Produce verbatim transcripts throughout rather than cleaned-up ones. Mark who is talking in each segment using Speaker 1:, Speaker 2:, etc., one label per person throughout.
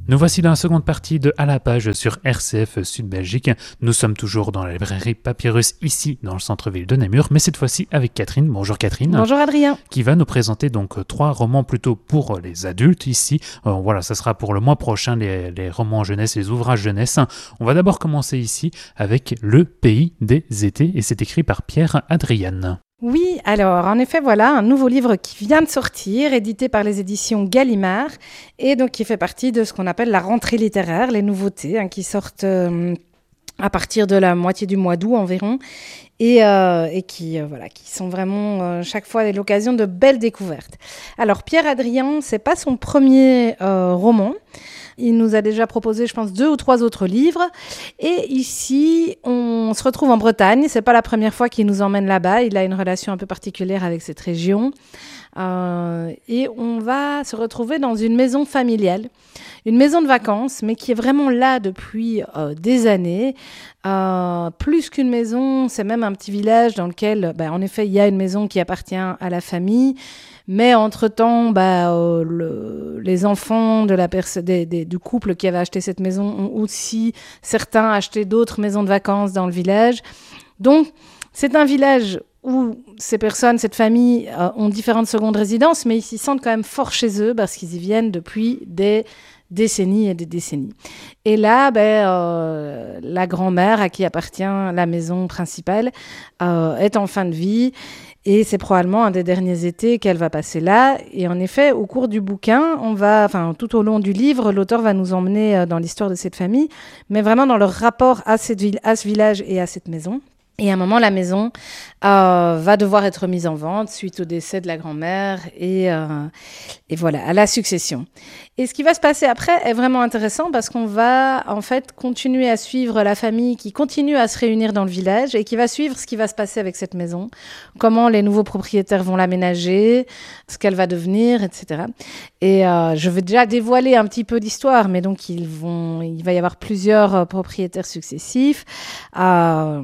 Speaker 1: Nous voici dans la seconde partie de À la page sur R C F Sud Belgique. Nous sommes toujours dans la librairie Papyrus, ici dans le centre-ville de Namur, mais cette fois-ci avec Catherine. Bonjour Catherine.
Speaker 2: Bonjour Adrien.
Speaker 1: Qui va nous présenter donc trois romans plutôt pour les adultes ici. Euh, voilà, ça sera pour le mois prochain les, les romans jeunesse, les ouvrages jeunesse. On va d'abord commencer ici avec Le Pays des étés et c'est écrit par Pierre Adrian.
Speaker 2: Oui, alors en effet, voilà un nouveau livre qui vient de sortir, édité par les éditions Gallimard, et donc qui fait partie de ce qu'on appelle la rentrée littéraire, les nouveautés hein, qui sortent euh, à partir de la moitié du mois d'août environ, et, euh, et qui, euh, voilà, qui sont vraiment euh, chaque fois l'occasion de belles découvertes. Alors Pierre Adrian, c'est pas son premier euh, roman. Il nous a déjà proposé, je pense, deux ou trois autres livres. Et ici, on se retrouve en Bretagne. C'est pas la première fois qu'il nous emmène là-bas. Il a une relation un peu particulière avec cette région. Euh, et on va se retrouver dans une maison familiale, une maison de vacances, mais qui est vraiment là depuis euh, des années. Euh, plus qu'une maison, c'est même un petit village dans lequel, ben, en effet, il y a une maison qui appartient à la famille. Mais entre-temps, bah, euh, le, les enfants de la pers- des, des, du couple qui avait acheté cette maison ont aussi, certains, acheté d'autres maisons de vacances dans le village. Donc, c'est un village où ces personnes, cette famille, euh, ont différentes secondes résidences, mais ils s'y sentent quand même fort chez eux parce qu'ils y viennent depuis des décennies et des décennies. Et là, ben, euh, la grand-mère à qui appartient la maison principale euh, est en fin de vie. Et c'est probablement un des derniers étés qu'elle va passer là. Et en effet, au cours du bouquin, on va, enfin, tout au long du livre, l'auteur va nous emmener dans l'histoire de cette famille, mais vraiment dans leur rapport à, cette ville, à ce village et à cette maison. Et à un moment, la maison euh, va devoir être mise en vente suite au décès de la grand-mère et, euh, et voilà, à la succession. Et ce qui va se passer après est vraiment intéressant parce qu'on va en fait continuer à suivre la famille qui continue à se réunir dans le village et qui va suivre ce qui va se passer avec cette maison, comment les nouveaux propriétaires vont l'aménager, ce qu'elle va devenir, et cetera. Et euh, je vais déjà dévoiler un petit peu d'histoire, mais donc ils vont, il va y avoir plusieurs euh, propriétaires successifs. Euh,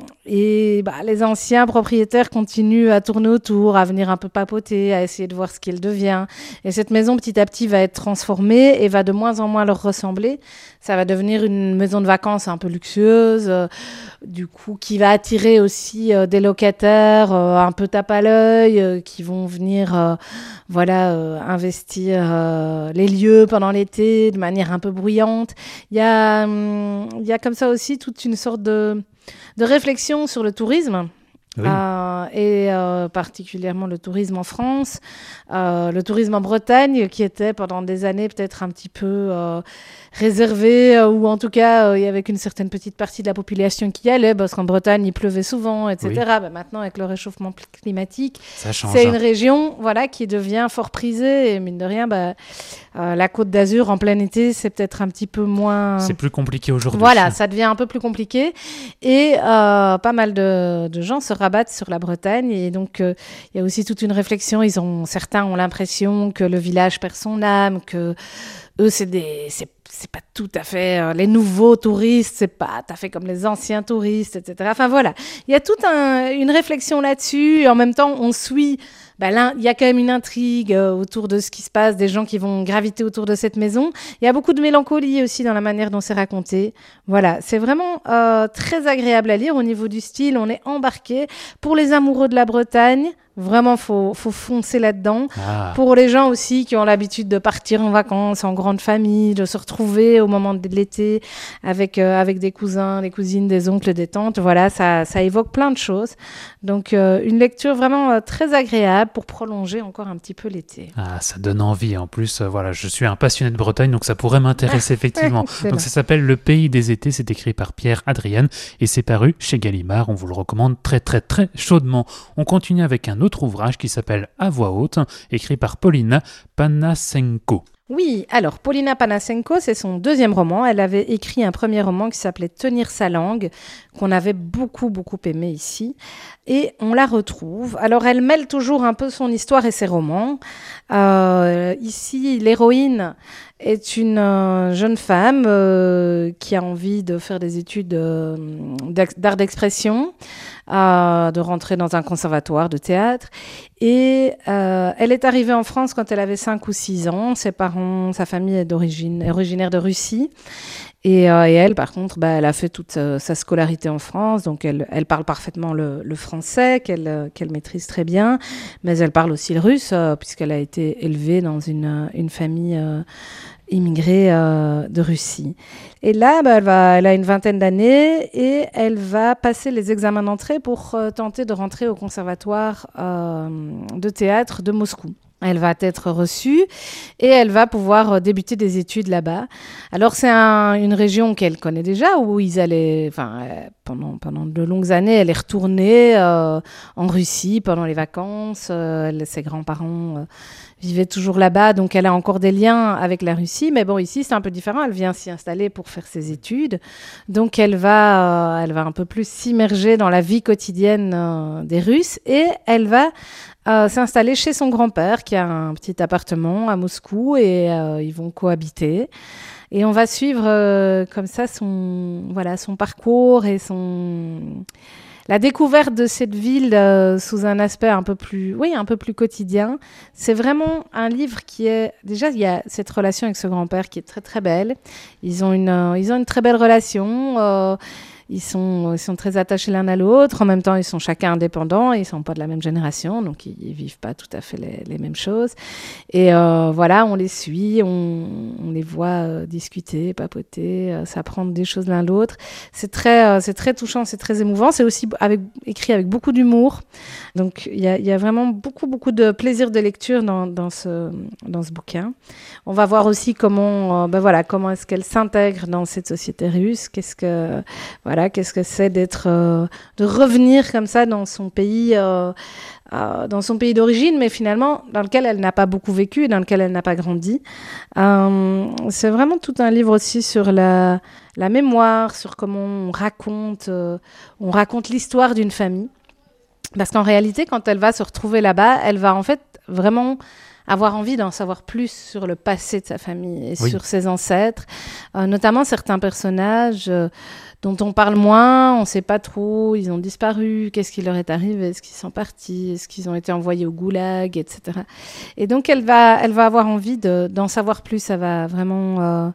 Speaker 2: Et bah, les anciens propriétaires continuent à tourner autour, à venir un peu papoter, à essayer de voir ce qu'il devient. Et cette maison, petit à petit, va être transformée et va de moins en moins leur ressembler. Ça va devenir une maison de vacances un peu luxueuse, euh, du coup, qui va attirer aussi euh, des locataires euh, un peu tape à l'œil, euh, qui vont venir euh, voilà, euh, investir euh, les lieux pendant l'été de manière un peu bruyante. Il y a, hum, il y a comme ça aussi toute une sorte de... de réflexion sur le tourisme, oui. euh, et euh, particulièrement le tourisme en France, euh, le tourisme en Bretagne, qui était pendant des années peut-être un petit peu euh, réservé, euh, ou en tout cas, euh, il y avait qu'une certaine petite partie de la population qui y allait, parce qu'en Bretagne, il pleuvait souvent, et cetera. Oui. Bah, maintenant, avec le réchauffement climatique,
Speaker 1: ça change.
Speaker 2: C'est une région voilà, qui devient fort prisée, et mine de rien, bah, euh, la Côte d'Azur, en plein été, c'est peut-être un petit peu moins...
Speaker 1: C'est plus compliqué aujourd'hui.
Speaker 2: Voilà, ça devient un peu plus compliqué. Et euh, pas mal de, de gens se rabattent sur la Bretagne. Et donc, euh, il y a aussi toute une réflexion. Ils ont, certains ont l'impression que le village perd son âme, que eux, c'est des... C'est, c'est pas tout à fait... Euh, les nouveaux touristes, c'est pas tout à fait comme les anciens touristes, et cetera. Enfin, voilà. Il y a toute un, une réflexion là-dessus. Et en même temps, on suit... Ben là, il y a quand même une intrigue euh, autour de ce qui se passe, des gens qui vont graviter autour de cette maison. Il y a beaucoup de mélancolie aussi dans la manière dont c'est raconté. Voilà, c'est vraiment euh, très agréable à lire au niveau du style. On est embarqué. Pour les amoureux de la Bretagne, vraiment, faut, faut foncer là-dedans. Ah. Pour les gens aussi qui ont l'habitude de partir en vacances en grande famille, de se retrouver au moment de l'été avec, euh, avec des cousins, des cousines, des oncles, des tantes. Voilà, ça, ça évoque plein de choses. Donc, euh, une lecture vraiment euh, très agréable pour prolonger encore un petit peu l'été.
Speaker 1: Ah, ça donne envie. En plus, euh, voilà, je suis un passionné de Bretagne, donc ça pourrait m'intéresser effectivement. Donc, ça s'appelle Le Pays des étés. C'est écrit par Pierre Adrian et c'est paru chez Gallimard. On vous le recommande très, très, très chaudement. On continue avec un autre ouvrage qui s'appelle À voix haute, écrit par Paulina Panasenko.
Speaker 2: Oui, alors Paulina Panasenko, c'est son deuxième roman. Elle avait écrit un premier roman qui s'appelait Tenir sa langue, qu'on avait beaucoup, beaucoup aimé ici. Et on la retrouve. Alors, elle mêle toujours un peu son histoire et ses romans. Euh, ici, l'héroïne est une euh, jeune femme euh, qui a envie de faire des études euh, d'art d'expression. euh, de rentrer dans un conservatoire de théâtre. Et euh, elle est arrivée en France quand elle avait cinq ou six ans. Ses parents, sa famille est d'origine, est originaire de Russie. Et, euh, et elle, par contre, bah, elle a fait toute sa, sa scolarité en France, donc elle, elle parle parfaitement le, le français, qu'elle, euh, qu'elle maîtrise très bien, mais elle parle aussi le russe, euh, puisqu'elle a été élevée dans une, une famille euh, immigrée euh, de Russie. Et là, bah, elle, va, elle a une vingtaine d'années et elle va passer les examens d'entrée pour euh, tenter de rentrer au conservatoire euh, de théâtre de Moscou. Elle va être reçue et elle va pouvoir débuter des études là-bas. Alors, c'est un, une région qu'elle connaît déjà, où ils allaient, enfin, euh, pendant, pendant de longues années, elle est retournée euh, en Russie pendant les vacances. Euh, elle, ses grands-parents euh, vivaient toujours là-bas, donc elle a encore des liens avec la Russie. Mais bon, ici, c'est un peu différent. Elle vient s'y installer pour faire ses études. Donc, elle va, euh, elle va un peu plus s'immerger dans la vie quotidienne euh, des Russes et elle va Euh, s'installer chez son grand-père qui a un petit appartement à Moscou et euh, ils vont cohabiter. Et on va suivre euh, comme ça son, voilà, son parcours et son... la découverte de cette ville euh, sous un aspect un peu plus, oui, un peu plus quotidien. C'est vraiment un livre qui est... Déjà, il y a cette relation avec ce grand-père qui est très, très belle. Ils ont une, euh, ils ont une très belle relation. Euh, Ils sont, ils sont très attachés l'un à l'autre. En même temps, ils sont chacun indépendants. Ils ne sont pas de la même génération, donc ils ne vivent pas tout à fait les, les mêmes choses. Et euh, voilà, on les suit, on, on les voit euh, discuter, papoter, euh, s'apprendre des choses l'un l'autre. C'est très, euh, c'est très touchant, c'est très émouvant. C'est aussi avec, écrit avec beaucoup d'humour. Donc, il y a, y a vraiment beaucoup, beaucoup de plaisir de lecture dans, dans, ce, dans ce bouquin. On va voir aussi comment, euh, ben voilà, comment est-ce qu'elle s'intègre dans cette société russe. Qu'est-ce que... Voilà, Voilà, qu'est-ce que c'est d'être, euh, de revenir comme ça dans son pays, euh, euh, dans son pays d'origine, mais finalement dans lequel elle n'a pas beaucoup vécu et dans lequel elle n'a pas grandi. Euh, c'est vraiment tout un livre aussi sur la, la mémoire, sur comment on raconte, euh, on raconte l'histoire d'une famille. Parce qu'en réalité, quand elle va se retrouver là-bas, elle va en fait vraiment avoir envie d'en savoir plus sur le passé de sa famille et oui. sur ses ancêtres, euh, notamment certains personnages euh, dont on parle moins, on ne sait pas trop, ils ont disparu, qu'est-ce qui leur est arrivé, est-ce qu'ils sont partis, est-ce qu'ils ont été envoyés au goulag, et cetera. Et donc, elle va, elle va avoir envie de, d'en savoir plus, ça va vraiment... Euh,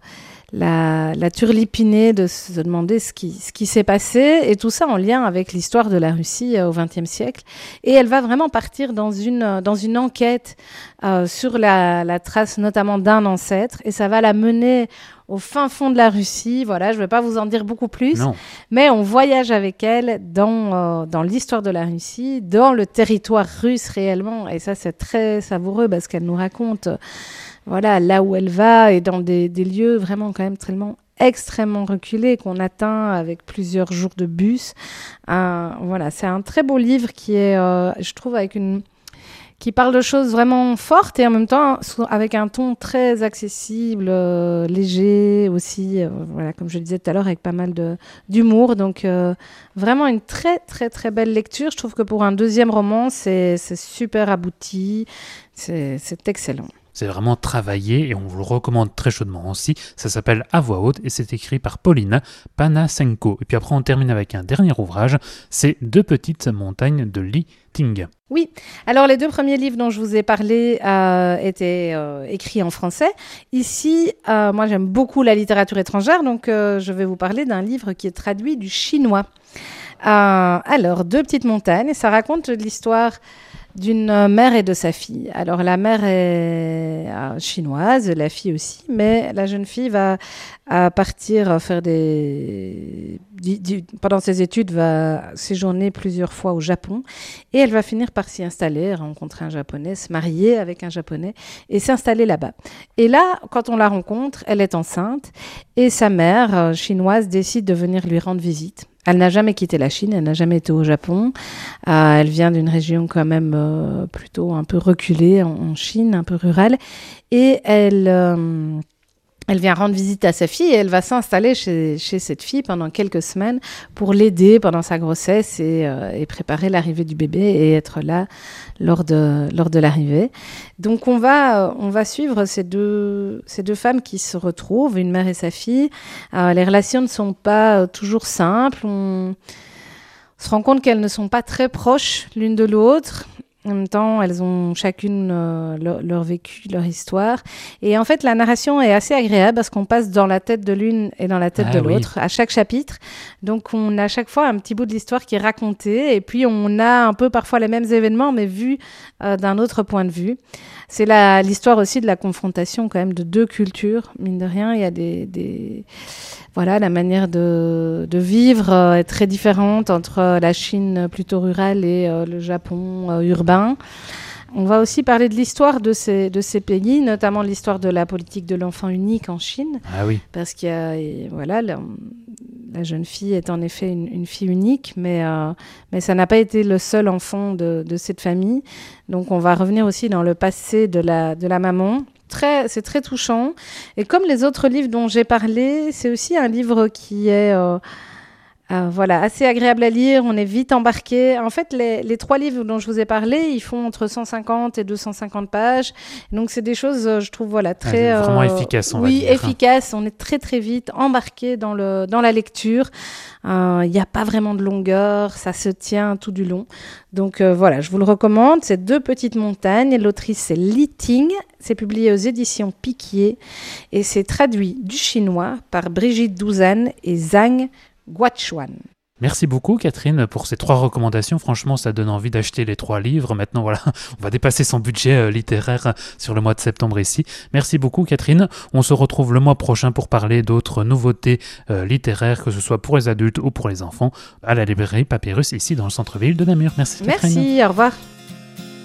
Speaker 2: La, la turlupiner, de se demander ce qui, ce qui s'est passé, et tout ça en lien avec l'histoire de la Russie euh, au vingtième siècle. Et elle va vraiment partir dans une, dans une enquête euh, sur la, la trace notamment d'un ancêtre, et ça va la mener au fin fond de la Russie. Voilà, je ne vais pas vous en dire beaucoup plus,
Speaker 1: non.
Speaker 2: mais on voyage avec elle dans, euh, dans l'histoire de la Russie, dans le territoire russe réellement, et ça c'est très savoureux parce qu'elle nous raconte... Voilà, là où elle va et dans des, des lieux vraiment quand même tellement extrêmement reculés qu'on atteint avec plusieurs jours de bus. Euh, voilà, c'est un très beau livre qui est, euh, je trouve, avec une, qui parle de choses vraiment fortes et en même temps avec un ton très accessible, euh, léger aussi. Euh, voilà, comme je le disais tout à l'heure, avec pas mal de, d'humour. Donc euh, vraiment une très très très belle lecture. Je trouve que pour un deuxième roman, c'est, c'est super abouti, c'est, c'est excellent.
Speaker 1: C'est vraiment travaillé et on vous le recommande très chaudement aussi. Ça s'appelle À voix haute et c'est écrit par Paulina Panasenko. Et puis après, on termine avec un dernier ouvrage, c'est Deux petites montagnes de Li Ting.
Speaker 2: Oui, alors les deux premiers livres dont je vous ai parlé euh, étaient euh, écrits en français. Ici, euh, moi j'aime beaucoup la littérature étrangère, donc euh, je vais vous parler d'un livre qui est traduit du chinois. Euh, alors, Deux petites montagnes, ça raconte l'histoire d'une mère et de sa fille. Alors la mère est euh, chinoise, la fille aussi, mais la jeune fille va euh, partir faire des... Du, du, pendant ses études, va séjourner plusieurs fois au Japon et elle va finir par s'y installer, rencontrer un Japonais, se marier avec un Japonais et s'installer là-bas. Et là, quand on la rencontre, elle est enceinte et sa mère euh, chinoise décide de venir lui rendre visite. Elle n'a jamais quitté la Chine, elle n'a jamais été au Japon. Euh, elle vient d'une région quand même euh, plutôt un peu reculée en, en Chine, un peu rurale. Et elle, euh, elle vient rendre visite à sa fille et elle va s'installer chez, chez cette fille pendant quelques semaines pour l'aider pendant sa grossesse et, euh, et préparer l'arrivée du bébé et être là lors de, lors de l'arrivée. Donc on va, on va suivre ces deux, ces deux femmes qui se retrouvent, une mère et sa fille. Euh, les relations ne sont pas toujours simples. On... se rend compte qu'elles ne sont pas très proches l'une de l'autre. En même temps, elles ont chacune euh, leur, leur vécu, leur histoire. Et en fait, la narration est assez agréable parce qu'on passe dans la tête de l'une et dans la tête
Speaker 1: ah,
Speaker 2: de l'autre
Speaker 1: oui.
Speaker 2: à chaque chapitre. Donc, on a à chaque fois un petit bout de l'histoire qui est raconté. Et puis, on a un peu parfois les mêmes événements, mais vus euh, d'un autre point de vue. C'est la, l'histoire aussi de la confrontation quand même de deux cultures. Mine de rien, il y a des... des... Voilà, la manière de, de vivre euh, est très différente entre euh, la Chine plutôt rurale et euh, le Japon euh, urbain. On va aussi parler de l'histoire de ces, de ces pays, notamment l'histoire de la politique de l'enfant unique en Chine.
Speaker 1: Ah oui.
Speaker 2: Parce qu'il y a, et voilà, la, la jeune fille est en effet une, une fille unique, mais, euh, mais ça n'a pas été le seul enfant de, de cette famille. Donc on va revenir aussi dans le passé de la, de la maman. Très, c'est très touchant. Et comme les autres livres dont j'ai parlé, c'est aussi un livre qui est euh, euh, voilà, assez agréable à lire. On est vite embarqué. En fait, les, les trois livres dont je vous ai parlé, ils font entre cent cinquante et deux cent cinquante pages. Donc, c'est des choses, je trouve, voilà, très...
Speaker 1: Ah, vraiment
Speaker 2: euh,
Speaker 1: efficaces, on
Speaker 2: oui,
Speaker 1: va dire.
Speaker 2: efficaces. On est très, très vite embarqué dans, le, dans la lecture. Il euh, n'y a pas vraiment de longueur. Ça se tient tout du long. Donc, euh, voilà, je vous le recommande. C'est Deux petites montagnes. L'autrice, c'est Li Ting. C'est publié aux éditions Piquier et c'est traduit du chinois par Brigitte Douzane et Zhang Guochuan.
Speaker 1: Merci beaucoup Catherine pour ces trois recommandations. Franchement, ça donne envie d'acheter les trois livres. Maintenant, voilà, on va dépasser son budget euh, littéraire sur le mois de septembre ici. Merci beaucoup Catherine. On se retrouve le mois prochain pour parler d'autres nouveautés euh, littéraires, que ce soit pour les adultes ou pour les enfants, à la librairie Papyrus ici dans le centre-ville de Namur. Merci Catherine.
Speaker 2: Merci, au revoir.